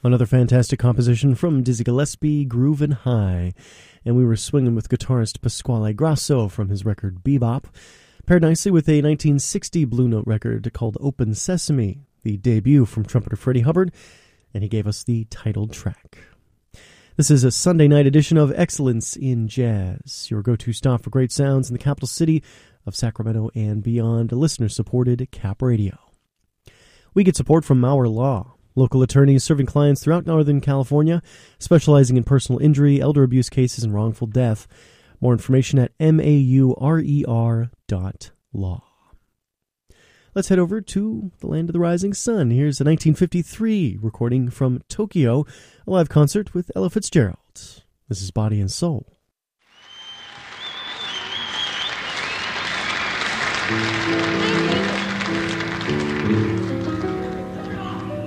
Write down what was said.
Another fantastic composition from Dizzy Gillespie, Groovin' High. And we were swinging with guitarist Pasquale Grasso from his record Bebop, paired nicely with a 1960 Blue Note record called Open Sesame, the debut from trumpeter Freddie Hubbard, and he gave us the title track. This is a Sunday night edition of Excellence in Jazz, your go-to stop for great sounds in the capital city of Sacramento and beyond, listener-supported Cap Radio. We get support from Maurer Law, local attorneys serving clients throughout Northern California, specializing in personal injury, elder abuse cases, and wrongful death. More information at maurer.law. Let's head over to the land of the rising sun. Here's a 1953 recording from Tokyo, a live concert with Ella Fitzgerald. This is Body and Soul. Thank you.